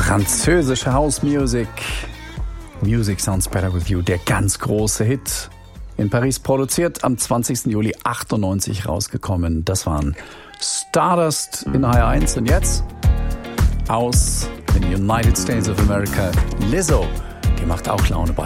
Französische House Music. Music Sounds Better With You, der ganz große Hit. In Paris produziert, am 20. Juli 98 rausgekommen. Das waren Stardust in HR1 und jetzt aus den United States of America. Lizzo, die macht auch Laune bei